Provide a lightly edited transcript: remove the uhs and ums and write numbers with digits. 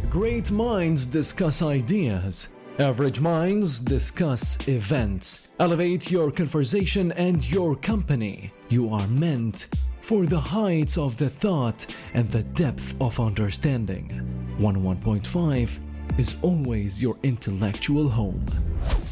Great minds discuss ideas. Average minds discuss events. Elevate your conversation and your company. You are meant for the heights of the thought and the depth of understanding. 101.5 is always your intellectual home.